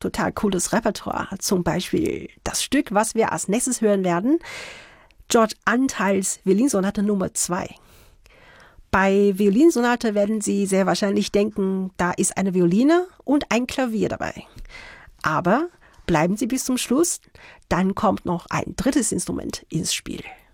total cooles Repertoire. Zum Beispiel das Stück, was wir als nächstes hören werden, George Antheils Violinsonate Nummer 2. Bei Violinsonate werden Sie sehr wahrscheinlich denken, da ist eine Violine und ein Klavier dabei. Aber bleiben Sie bis zum Schluss, dann kommt noch ein drittes Instrument ins Spiel.